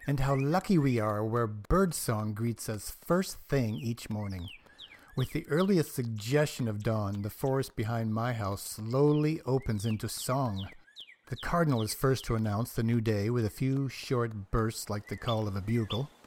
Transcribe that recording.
And how lucky we are where birdsong greets us first thing each morning. With the earliest suggestion of dawn, the forest behind my house slowly opens into song. The cardinal is first to announce the new day with a few short bursts like the call of a bugle.